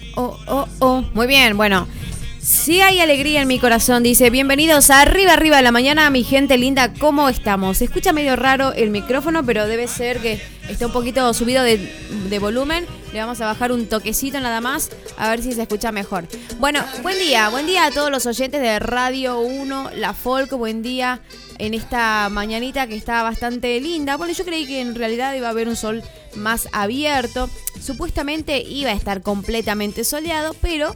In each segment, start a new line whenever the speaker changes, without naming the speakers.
Muy bien, bueno. Si hay alegría en mi corazón, dice, bienvenidos a Arriba Arriba de la Mañana, mi gente linda, ¿cómo estamos? Se escucha medio raro el micrófono, pero debe ser que está un poquito subido de volumen. Le vamos a bajar un toquecito nada más, a ver si se escucha mejor. Bueno, buen día a todos los oyentes de Radio 1, La Folk, buen día en esta mañanita que está bastante linda. Bueno, yo creí que en realidad iba a haber un sol más abierto, supuestamente iba a estar completamente soleado, pero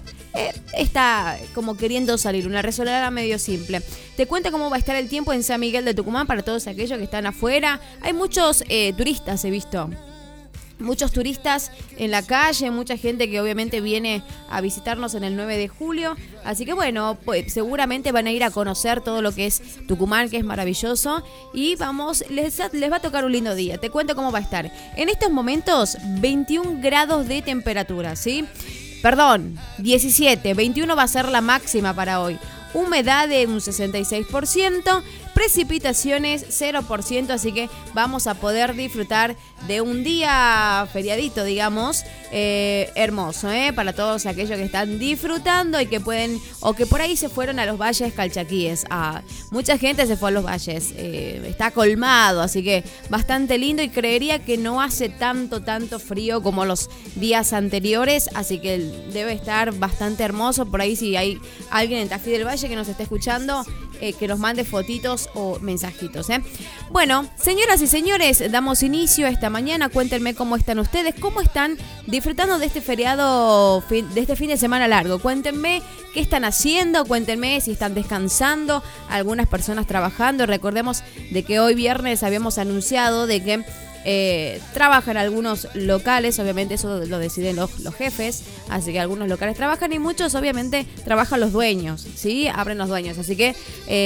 está como queriendo salir, una resolada medio simple. Te cuento cómo va a estar el tiempo en San Miguel de Tucumán para todos aquellos que están afuera. Hay muchos turistas, he visto. Muchos turistas en la calle, mucha gente que obviamente viene a visitarnos en el 9 de julio. Así que bueno, pues seguramente van a ir a conocer todo lo que es Tucumán, que es maravilloso. Y vamos, les va a tocar un lindo día. Te cuento cómo va a estar. En estos momentos, 21 grados de temperatura, ¿sí? Perdón, 17, 21 va a ser la máxima para hoy. Humedad de un 66%, precipitaciones 0%, así que vamos a poder disfrutar de un día feriadito, digamos, hermoso, para todos aquellos que están disfrutando y que pueden, o que por ahí se fueron a los valles calchaquíes. Mucha gente se fue a los valles, está colmado, así que bastante lindo y creería que no hace tanto frío como los días anteriores, así que debe estar bastante hermoso. Por ahí si hay alguien en Tafí del Valle que nos esté escuchando, que nos mande fotitos o mensajitos. Bueno, señoras y señores, damos inicio a esta mañana. Cuéntenme cómo están ustedes, cómo están disfrutando de este feriado, de este fin de semana largo. Cuéntenme qué están haciendo, cuéntenme si están descansando, algunas personas trabajando. Recordemos de que hoy viernes habíamos anunciado de que trabajan algunos locales, obviamente eso lo deciden los jefes, así que algunos locales trabajan y muchos obviamente trabajan los dueños, ¿sí? Abren los dueños, así que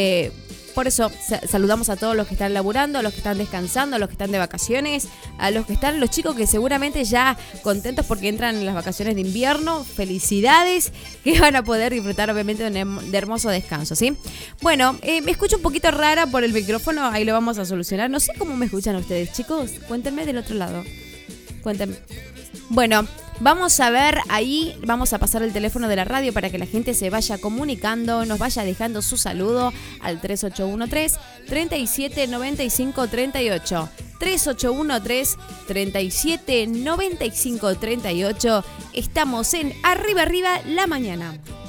por eso saludamos a todos los que están laburando, a los que están descansando, a los que están de vacaciones, a los que están, los chicos que seguramente ya contentos porque entran en las vacaciones de invierno. Felicidades, que van a poder disfrutar obviamente de hermoso descanso, ¿sí? Bueno, me escucho un poquito rara por el micrófono, ahí lo vamos a solucionar. No sé cómo me escuchan ustedes, chicos, cuéntenme del otro lado. Cuéntenme. Bueno, vamos a ver ahí, vamos a pasar el teléfono de la radio para que la gente se vaya comunicando, nos vaya dejando su saludo al 3813-379538. 3813-379538. Estamos en Arriba Arriba la Mañana.